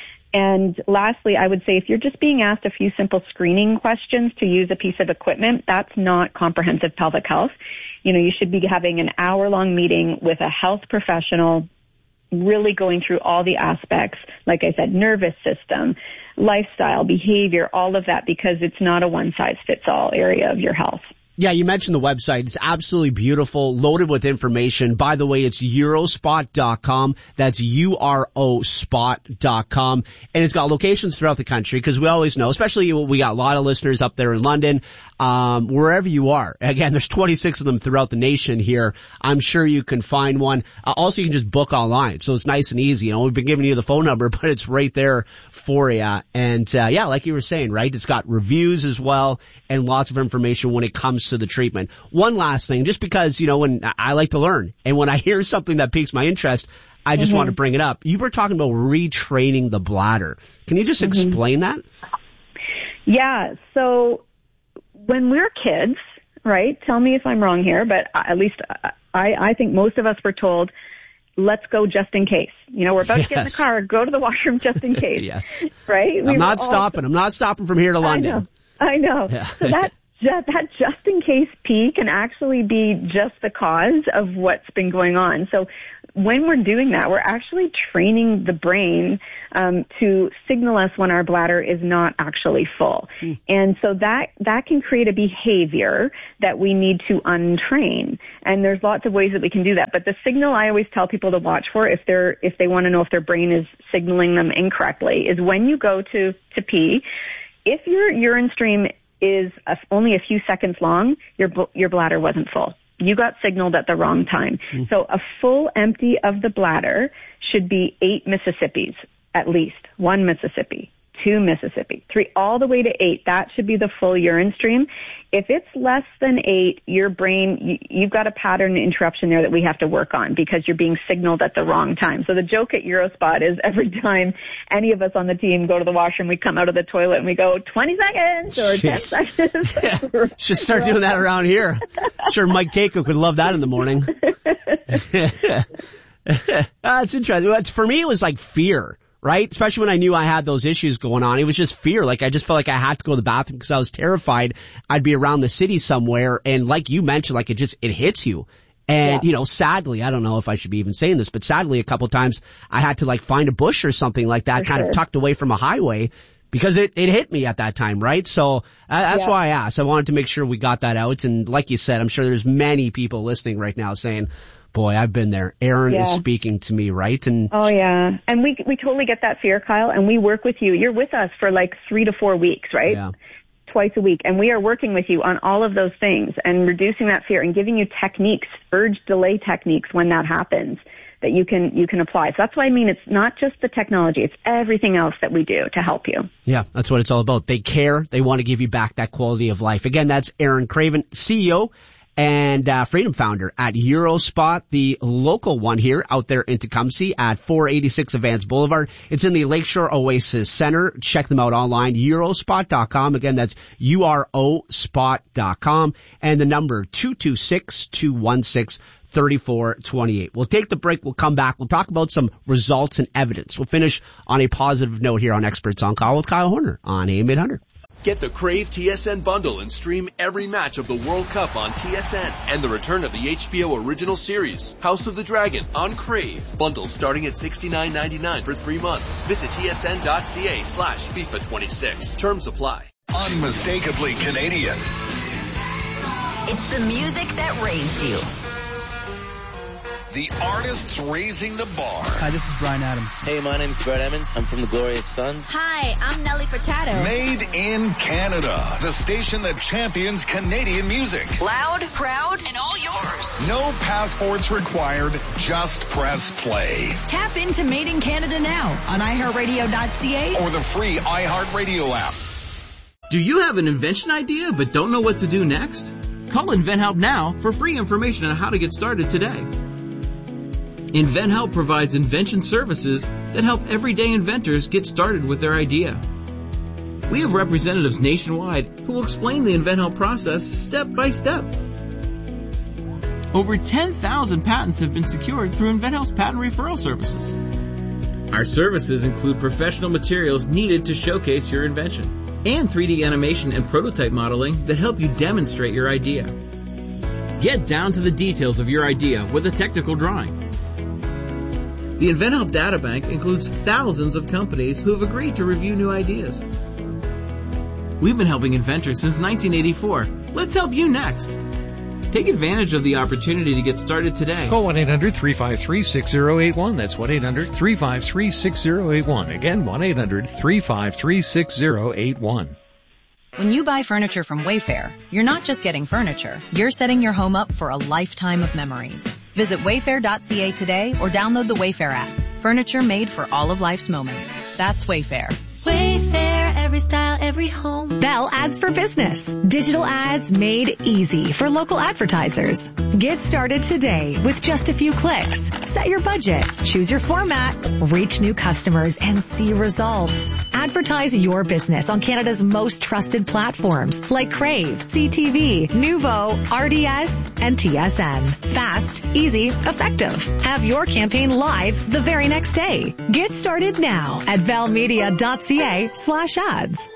And lastly, I would say if you're just being asked a few simple screening questions to use a piece of equipment, that's not comprehensive pelvic health. You know, you should be having an hour-long meeting with a health professional, really going through all the aspects, like I said, nervous system, lifestyle, behavior, all of that, because it's not a one-size-fits-all area of your health. Yeah, you mentioned the website. It's absolutely beautiful, loaded with information. By the way, it's Eurospot dot com. That's U R O spot dot com. And it's got locations throughout the country, because we always know, especially we got a lot of listeners up there in London, um, wherever you are. Again, there's twenty-six of them throughout the nation here. I'm sure you can find one. Uh, also, you can just book online, so it's nice and easy. You know, we've been giving you the phone number, but it's right there for you. And, uh, yeah, like you were saying, right? It's got reviews as well and lots of information when it comes to the treatment. One last thing, just because, you know, when I like to learn, and when I hear something that piques my interest, I just mm-hmm. want to bring it up. You were talking about retraining the bladder. Can you just mm-hmm. explain that? Yeah, so when we're kids, right, tell me if I'm wrong here, but at least I, I think most of us were told, let's go just in case. You know, we're about yes. to get in the car, go to the washroom just in case. Yes. Right? I'm we not stopping. All... I'm not stopping from here to London. I know. I know. Yeah. So that, just, that just in case pee can actually be just the cause of what's been going on. So when we're doing that, we're actually training the brain um, to signal us when our bladder is not actually full. Mm. And so that that can create a behavior that we need to untrain. And there's lots of ways that we can do that. But the signal I always tell people to watch for if they're if they want to know if their brain is signaling them incorrectly is when you go to, to pee, if your urine stream is a, only a few seconds long, your your bladder wasn't full. You got signaled at the wrong time. Mm. So a full empty of the bladder should be eight Mississippis, at least. One Mississippi, two Mississippi, three, all the way to eight. That should be the full urine stream. If it's less than eight, your brain, you, you've got a pattern interruption there that we have to work on because you're being signaled at the wrong time. So the joke at Eurospot is every time any of us on the team go to the washroom, we come out of the toilet and we go twenty seconds or Jeez. ten seconds. Yeah. Should start doing that around here. I'm sure Mike Keiko could love that in the morning. uh, it's interesting. For me, it was like fear. Right? Especially when I knew I had those issues going on. It was just fear. Like I just felt like I had to go to the bathroom because I was terrified I'd be around the city somewhere. And like you mentioned, like it just, it hits you. And, yeah. you know, sadly, I don't know if I should be even saying this, but sadly a couple of times I had to like find a bush or something like that, For kind sure. of tucked away from a highway because it, it hit me at that time. Right? So uh, that's yeah. why I asked. I wanted to make sure we got that out. And like you said, I'm sure there's many people listening right now saying, boy, I've been there. Erin yeah. is speaking to me, right? And oh yeah, and we we totally get that fear, Kyle. And we work with you. You're with us for like three to four weeks, right? Yeah. Twice a week, and we are working with you on all of those things and reducing that fear and giving you techniques, urge delay techniques when that happens that you can you can apply. So that's why I mean it's not just the technology; it's everything else that we do to help you. Yeah, that's what it's all about. They care. They want to give you back that quality of life. Again, that's Erin Craven, C E O. And uh, Freedom Founder at Eurospot, the local one here out there in Tecumseh at four eighty-six Advance Boulevard. It's in the Lakeshore Oasis Center. Check them out online, eurospot dot com. Again, that's U R O spot dot com. And the number two two six, two one six, three four two eight. We'll take the break. We'll come back. We'll talk about some results and evidence. We'll finish on a positive note here on Experts on Call with Kyle Horner on A M eight hundred. Get the Crave T S N bundle and stream every match of the World Cup on T S N and the return of the H B O original series, House of the Dragon, on Crave. Bundles starting at sixty-nine ninety-nine for three months. Visit tsn.ca slash FIFA twenty-six. Terms apply. Unmistakably Canadian. It's the music that raised you. The artists raising the bar. Hi, this is Bryan Adams. Hey, my name's Brett Emmons. I'm from the Glorious Sons. Hi, I'm Nelly Furtado. Made in Canada. The station that champions Canadian music. Loud, proud, and all yours. No passports required. Just press play. Tap into Made in Canada now on i heart radio dot c a or the free iHeartRadio app. Do you have an invention idea but don't know what to do next? Call InventHelp now for free information on how to get started today. InventHelp provides invention services that help everyday inventors get started with their idea. We have representatives nationwide who will explain the InventHelp process step by step. Over ten thousand patents have been secured through InventHelp's patent referral services. Our services include professional materials needed to showcase your invention and three D animation and prototype modeling that help you demonstrate your idea. Get down to the details of your idea with a technical drawing. The InventHelp Databank includes thousands of companies who have agreed to review new ideas. We've been helping inventors since nineteen eighty-four. Let's help you next. Take advantage of the opportunity to get started today. Call one eight hundred, three five three, six zero eight one. That's one eight hundred, three five three, six zero eight one. Again, one eight hundred, three five three, six zero eight one. When you buy furniture from Wayfair, you're not just getting furniture. You're setting your home up for a lifetime of memories. Visit wayfair dot c a today or download the Wayfair app. Furniture made for all of life's moments. That's Wayfair. Wayfair, every every style, every home. Bell Ads for Business. Digital ads made easy for local advertisers. Get started today with just a few clicks. Set your budget, choose your format, reach new customers, and see results. Advertise your business on Canada's most trusted platforms like Crave, C T V, Nuvo, R D S, and T S N. Fast, easy, effective. Have your campaign live the very next day. Get started now at bellmedia.ca slash ads.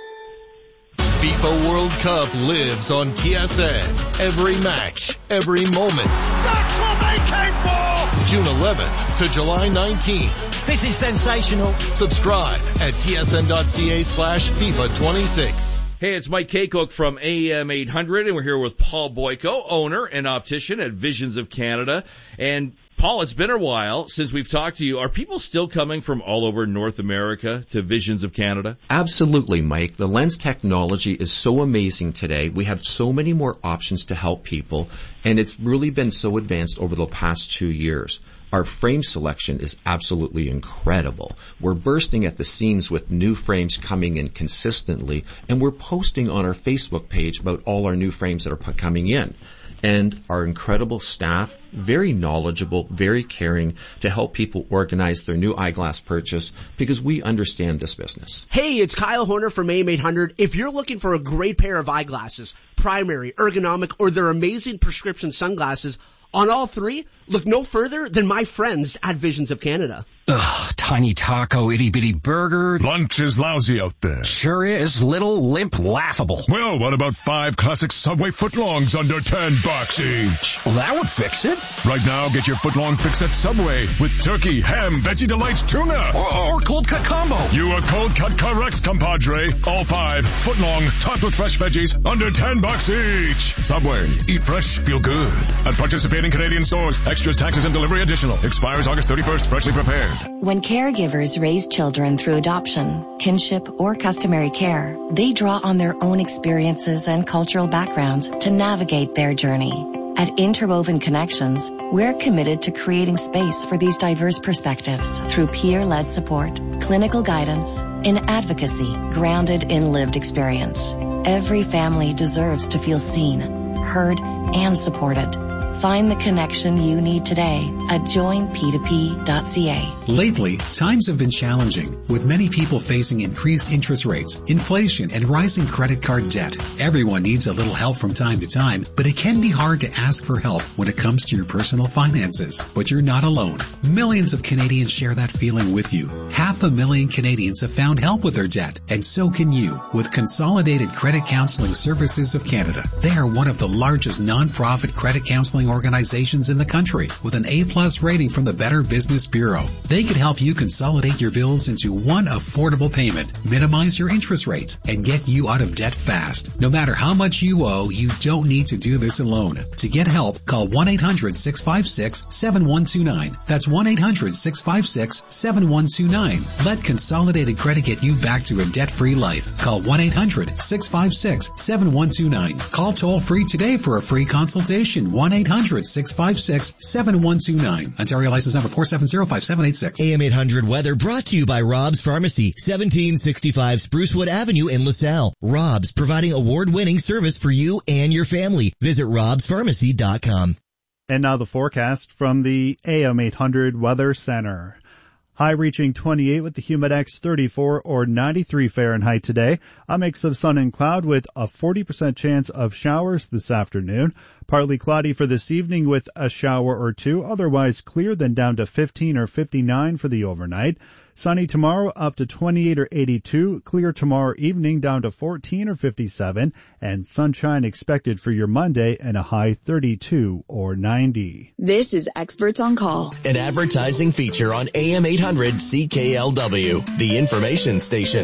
FIFA World Cup lives on T S N. Every match, every moment. That's what they came for! June eleventh to July nineteenth. This is sensational. Subscribe at tsn.ca slash FIFA twenty-six. Hey, it's Mike Kaycook from A M eight hundred, and we're here with Paul Boyko, owner and optician at Visions of Canada. And Paul, it's been a while since we've talked to you. Are people still coming from all over North America to Visions of Canada? Absolutely, Mike. The lens technology is so amazing today. We have so many more options to help people, and it's really been so advanced over the past two years. Our frame selection is absolutely incredible. We're bursting at the seams with new frames coming in consistently, and we're posting on our Facebook page about all our new frames that are coming in. And our incredible staff, very knowledgeable, very caring to help people organize their new eyeglass purchase because we understand this business. Hey, it's Kyle Horner from A M eight hundred. If you're looking for a great pair of eyeglasses, primary, ergonomic, or their amazing prescription sunglasses, on all three, look no further than my friends at Visions of Canada. Ugh, tiny taco, itty-bitty burger. Lunch is lousy out there. Sure is. Little, limp, laughable. Well, what about five classic Subway footlongs under ten bucks each? Well, that would fix it. Right now, get your footlong fix at Subway with turkey, ham, Veggie Delights, tuna. Or, or cold cut combo. You are cold cut correct, compadre. All five, footlong, topped with fresh veggies, under ten bucks each. Subway, eat fresh, feel good. At participating Canadian stores, extras, taxes, and delivery additional. Expires August thirty-first, freshly prepared. When caregivers raise children through adoption, kinship, or customary care, they draw on their own experiences and cultural backgrounds to navigate their journey. At Interwoven Connections, we're committed to creating space for these diverse perspectives through peer-led support, clinical guidance, and advocacy grounded in lived experience. Every family deserves to feel seen, heard, and supported. Find the connection you need today at join p two p dot c a. Lately, times have been challenging, with many people facing increased interest rates, inflation, and rising credit card debt. Everyone needs a little help from time to time, but it can be hard to ask for help when it comes to your personal finances. But you're not alone. Millions of Canadians share that feeling with you. Half a million Canadians have found help with their debt, and so can you with Consolidated Credit Counseling Services of Canada. They are one of the largest non-profit credit counseling organizations in the country with an A-plus rating from the Better Business Bureau. They could help you consolidate your bills into one affordable payment, minimize your interest rates, and get you out of debt fast. No matter how much you owe, you don't need to do this alone. To get help, call one eight hundred six five six seven one two nine. That's one eight hundred six five six seven one two nine. Let Consolidated Credit get you back to a debt-free life. Call one eight hundred six five six seven one two nine. Call toll-free today for a free consultation. one eight hundred six five six seven one two nine. Ontario license number four seven zero five seven eight six. A M eight hundred weather brought to you by Rob's Pharmacy, seventeen sixty-five Sprucewood Avenue in LaSalle. Rob's, providing award-winning service for you and your family. Visit robs pharmacy dot com. And now the forecast from the A M eight hundred Weather Center. High reaching twenty-eight with the Humidex thirty-four or ninety-three Fahrenheit today. A mix of sun and cloud with a forty percent chance of showers this afternoon. Partly cloudy for this evening with a shower or two. Otherwise clear, then down to fifteen or fifty-nine for the overnight. Sunny tomorrow up to twenty-eight or eighty-two. Clear tomorrow evening down to fourteen or fifty-seven. And sunshine expected for your Monday and a high thirty-two or ninety. This is Experts on Call, an advertising feature on A M eight hundred C K L W, the information station.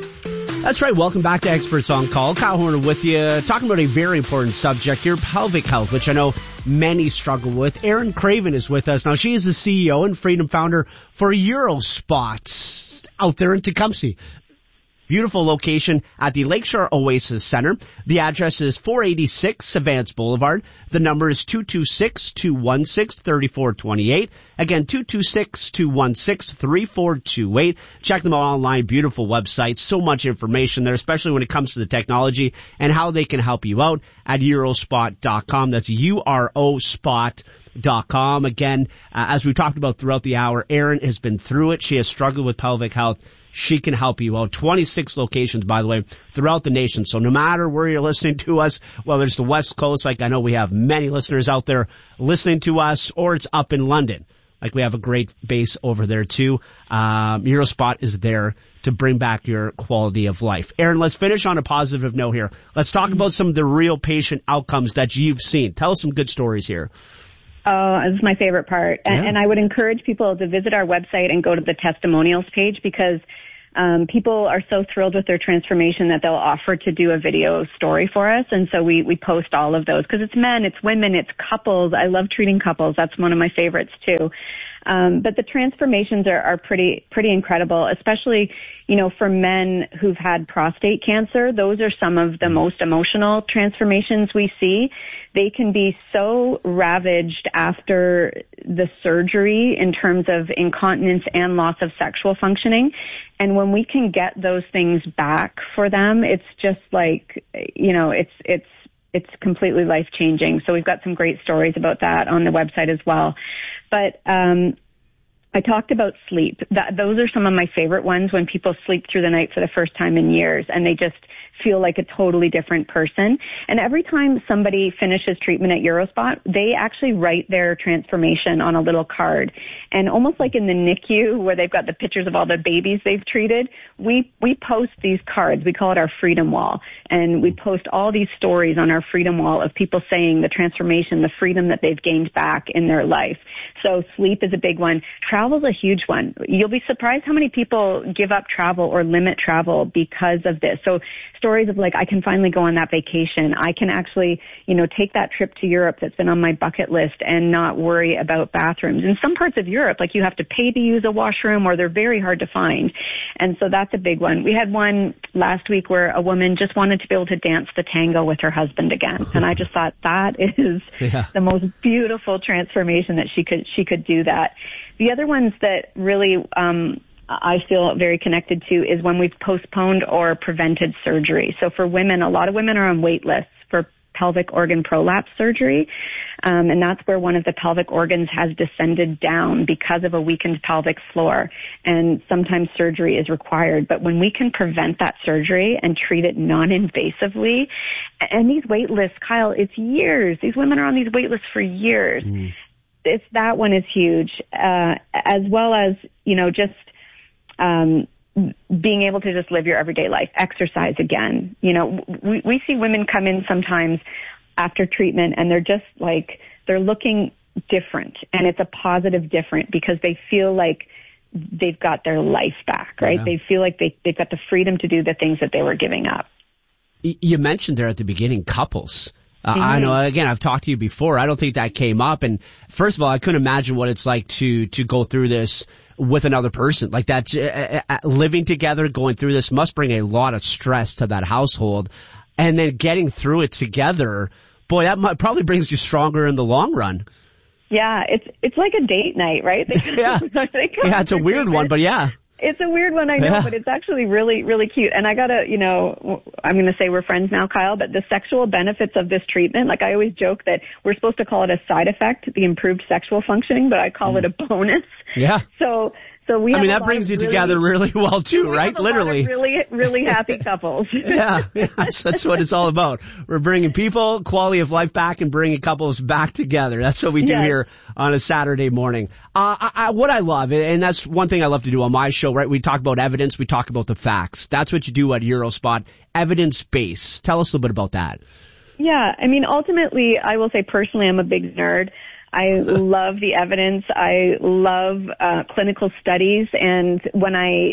That's right. Welcome back to Experts on Call. Kyle Horner with you, talking about a very important subject here, pelvic health, which I know many struggle with. Erin Craven is with us. Now, she is the C E O and Freedom founder for Eurospots out there in Tecumseh. Beautiful location at the Lakeshore Oasis Center. The address is four eighty-six Savance Boulevard. The number is two two six, two one six, three four two eight. Again, two two six, two one six, three four two eight. Check them out online. Beautiful website. So much information there, especially when it comes to the technology and how they can help you out at Eurospot dot com. That's U R O spot dot com. Again, uh, as we talked about throughout the hour, Erin has been through it. She has struggled with pelvic health. She can help you out. twenty-six locations, by the way, throughout the nation. So no matter where you're listening to us, whether it's the West Coast, like I know we have many listeners out there listening to us, or it's up in London, like we have a great base over there too. Um, Eurospot is there to bring back your quality of life. Erin, let's finish on a positive note here. Let's talk about some of the real patient outcomes that you've seen. Tell us some good stories here. Oh, this is my favorite part. And, Yeah. and I would encourage people to visit our website and go to the testimonials page because um, people are so thrilled with their transformation that they'll offer to do a video story for us. And so we, we post all of those because it's men, it's women, it's couples. I love treating couples. That's one of my favorites too. Um, but the transformations are, are pretty, pretty incredible, especially, you know, for men who've had prostate cancer. Those are some of the most emotional transformations we see. They can be so ravaged after the surgery in terms of incontinence and loss of sexual functioning. And when we can get those things back for them, it's just like, you know, it's, it's, it's completely life changing. So we've got some great stories about that on the website as well. But, um, I talked about sleep. That, those are some of my favorite ones when people sleep through the night for the first time in years and they just feel like a totally different person. And every time somebody finishes treatment at Eurospot, they actually write their transformation on a little card. And almost like in the N I C U where they've got the pictures of all the babies they've treated, we, we post these cards. We call it our Freedom Wall. And we post all these stories on our Freedom Wall of people saying the transformation, the freedom that they've gained back in their life. So sleep is a big one. Travel's a huge one. You'll be surprised how many people give up travel or limit travel because of this. So stories of like, I can finally go on that vacation. I can actually, you know, take that trip to Europe that's been on my bucket list and not worry about bathrooms. In some parts of Europe, like you have to pay to use a washroom or they're very hard to find. And so that's a big one. We had one last week where a woman just wanted to be able to dance the tango with her husband again. And I just thought that is Yeah. the most beautiful transformation that she could, she could do that. The other ones that really, um, I feel very connected to is when we've postponed or prevented surgery. So for women, a lot of women are on wait lists for pelvic organ prolapse surgery. Um, and that's where one of the pelvic organs has descended down because of a weakened pelvic floor. And sometimes surgery is required. But when we can prevent that surgery and treat it non-invasively, and these wait lists, Kyle, it's years. These women are on these wait lists for years. Mm. It's, that one is huge, uh, as well as, you know, just, um, being able to just live your everyday life, exercise again. You know, we, we see women come in sometimes after treatment and they're just like, they're looking different, and it's a positive different because they feel like they've got their life back, right? Yeah. They feel like they, they've got the freedom to do the things that they were giving up. You mentioned there at the beginning, couples. Uh, mm-hmm. I know, again, I've talked to you before. I don't think that came up. And first of all, I couldn't imagine what it's like to, to go through this with another person like that. Uh, uh, living together, going through this must bring a lot of stress to that household. And then getting through it together, boy, that might, probably brings you stronger in the long run. Yeah, it's, it's like a date night, right? They yeah. they yeah, it's a weird one, but yeah. It's a weird one, I know, yeah. but it's actually really, really cute. And I gotta, you know, I'm gonna say we're friends now, Kyle, but the sexual benefits of this treatment, like I always joke that we're supposed to call it a side effect, the improved sexual functioning, but I call mm. it a bonus. Yeah. So, so we I have mean, a that lot brings you really, together really well too, we right? have a Literally. Lot of really, really happy couples. yeah, yeah that's, that's what it's all about. We're bringing people, quality of life back, and bringing couples back together. That's what we do yes. here on a Saturday morning. Uh, I, I, what I love, and that's one thing I love to do on my show, right? We talk about evidence, we talk about the facts. That's what you do at Eurospot, evidence-based. Tell us a little bit about that. Yeah, I mean, ultimately, I will say personally, I'm a big nerd. I love the evidence. I love uh, clinical studies. And when I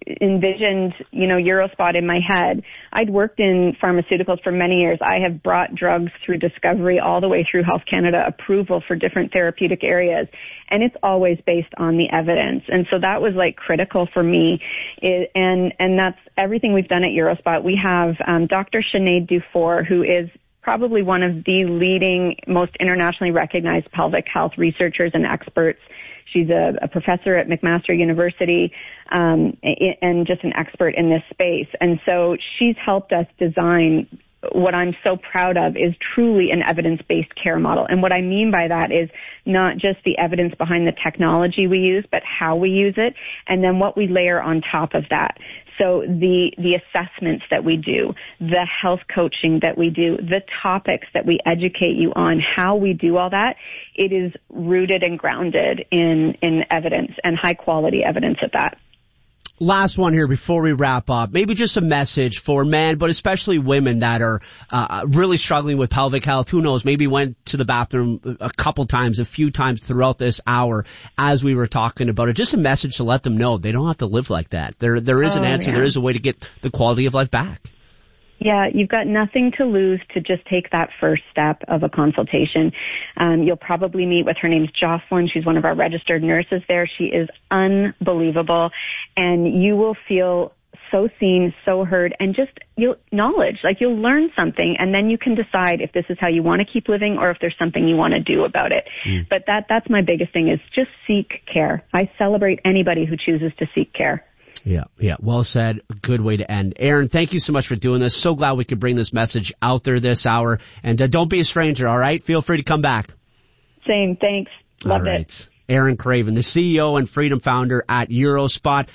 envisioned, you know, Eurospot in my head, I'd worked in pharmaceuticals for many years. I have brought drugs through discovery all the way through Health Canada approval for different therapeutic areas. And it's always based on the evidence. And so that was like critical for me. It, and, and that's everything we've done at Eurospot. We have, um, Doctor Sinead Dufour, who is probably one of the leading, most internationally recognized pelvic health researchers and experts. She's a, a professor at McMaster University, um, and just an expert in this space. And so she's helped us design what I'm so proud of is truly an evidence-based care model. And what I mean by that is not just the evidence behind the technology we use, but how we use it, and then what we layer on top of that. So the, the assessments that we do, the health coaching that we do, the topics that we educate you on, how we do all that, it is rooted and grounded in, in evidence, and high quality evidence at that. Last one here before we wrap up. Maybe just a message for men, but especially women that are uh, really struggling with pelvic health. Who knows? Maybe went to the bathroom a couple times, a few times throughout this hour as we were talking about it. Just a message to let them know they don't have to live like that. There, there is an oh, answer. Yeah. There is a way to get the quality of life back. Yeah, you've got nothing to lose to just take that first step of a consultation. Um, you'll probably meet with, her name's Jocelyn. She's one of our registered nurses there. She is unbelievable, and you will feel so seen, so heard, and just you'll knowledge, like you'll learn something, and then you can decide if this is how you want to keep living or if there's something you want to do about it. Mm. But that that's my biggest thing, is just seek care. I celebrate anybody who chooses to seek care. Yeah, yeah. Well said. A good way to end. Aaron, thank you so much for doing this. So glad we could bring this message out there this hour. And uh, don't be a stranger, all right? Feel free to come back. Same. Thanks. Loved all right. it. Aaron Craven, the C E O and Freedom Founder at Eurospot.